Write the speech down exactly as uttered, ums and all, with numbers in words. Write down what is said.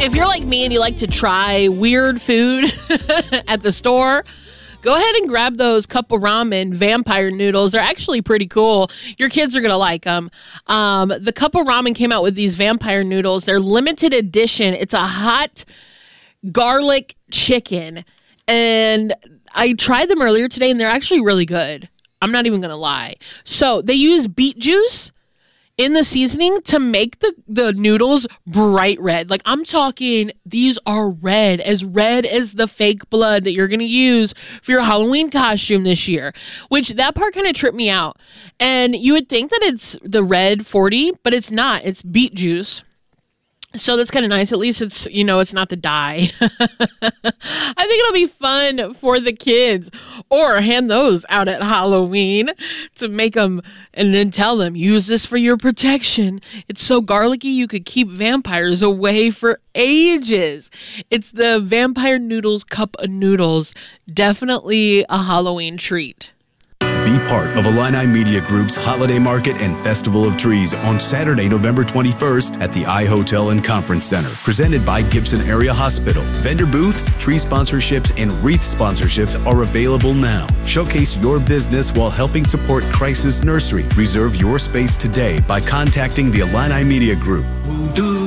If you're like me and you like to try weird food at the store, go ahead and grab those Cup of Ramen vampire noodles. They're actually pretty cool. Your kids are going to like them. Um, the Cup of Ramen came out with these vampire noodles. They're limited edition. It's a hot garlic chicken. And I tried them earlier today, and they're actually really good. I'm not even going to lie. So they use beet juice in the seasoning to make the, the noodles bright red. Like, I'm talking, these are red, as red as the fake blood that you're going to use for your Halloween costume this year, which that part kind of tripped me out. And you would think that it's the red forty, but it's not. It's beet juice. So that's kind of nice. At least it's, you know, it's not the dye. I think it'll be fun for the kids. Or hand those out at Halloween to make them and then tell them, use this for your protection. It's so garlicky you could keep vampires away for ages. It's the Vampire Noodles Cup of Noodles. Definitely a Halloween treat. Be part of Illini Media Group's Holiday Market and Festival of Trees on Saturday, November twenty-first at the I Hotel and Conference Center, presented by Gibson Area Hospital. Vendor booths, tree sponsorships, and wreath sponsorships are available now. Showcase your business while helping support Crisis Nursery. Reserve your space today by contacting the Illini Media Group.